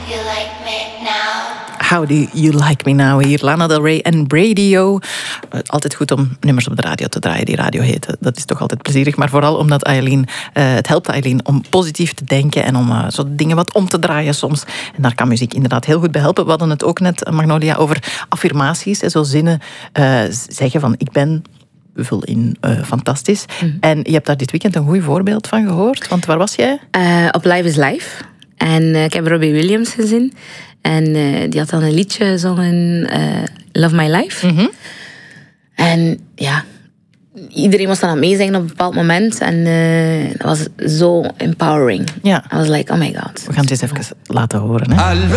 How Do You Like Me Now? Hier Lana Del Rey en Radio. Altijd goed om nummers op de radio te draaien die radio heten. Dat is toch altijd plezierig. Maar vooral omdat Eileen, het helpt Eileen om positief te denken en om zo dingen wat om te draaien soms. En daar kan muziek inderdaad heel goed bij helpen. We hadden het ook net, Magnolia, over affirmaties. Zo zinnen zeggen van ik ben... vul in, fantastisch. Mm-hmm. En je hebt daar dit weekend een goed voorbeeld van gehoord. Want waar was jij? Op Live is Life. En ik heb Robbie Williams gezien. En die had dan een liedje gezongen, Love My Life. Mm-hmm. En ja, iedereen was dan aan het meezingen op een bepaald moment. En dat was zo empowering. Ja. I was like, oh my god. We gaan het eens even laten horen. Hè?